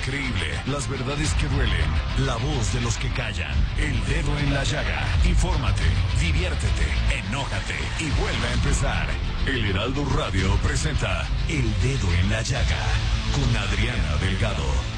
increíble, las verdades que duelen, la voz de los que callan, el dedo en la llaga. Infórmate, diviértete, enójate y vuelve a empezar. El Heraldo Radio presenta El Dedo en la Llaga con Adriana Delgado.